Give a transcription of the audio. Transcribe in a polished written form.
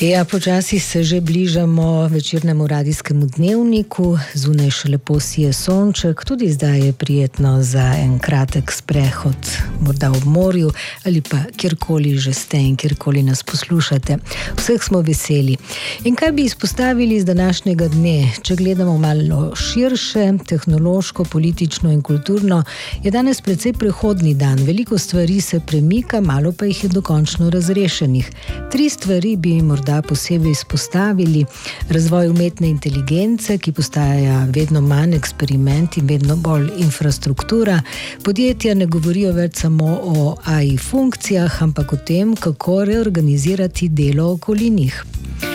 Ja, počasi se že bližamo večernemu radijskemu dnevniku, zunaj še lepo sije sonček, tudi zdaj je prijetno za en kratek sprehod, morda ob morju ali pa kjerkoli že ste in kjerkoli nas poslušate. Vseh smo veseli. In kaj bi izpostavili z današnjega dne? Če gledamo malo širše, tehnološko, politično in kulturno, je danes precej prehodni dan. Veliko stvari se premika, malo pa jih je dokončno razrešenih. 3 stvari bi morda posebej izpostavili: razvoj umetne inteligence, ki postaja vedno manj eksperiment in vedno bolj infrastruktura. Podjetja ne govorijo več samo o AI funkcijah, ampak o tem, kako reorganizirati delo okoli njih.